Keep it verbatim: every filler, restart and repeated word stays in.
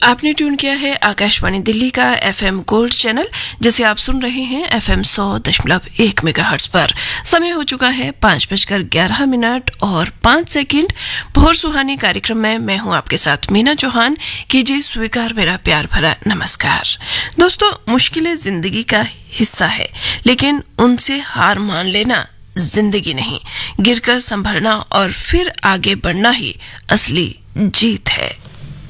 आपने ट्यून किया है आकाशवाणी दिल्ली का एफएम गोल्ड चैनल, जिसे आप सुन रहे हैं एफएम सौ दशमलव एक मेगाहर्ट्ज पर। समय हो चुका है पांच बजकर ग्यारह मिनट और पांच सेकंड। भोर सुहानी कार्यक्रम में मैं हूं आपके साथ मीना चौहान। कीजिए स्वीकार मेरा प्यार भरा नमस्कार। दोस्तों, मुश्किलें जिंदगी का हिस्सा है, लेकिन उनसे हार मान लेना जिंदगी नहीं। गिरकर संभलना और फिर आगे बढ़ना ही असली जीत है।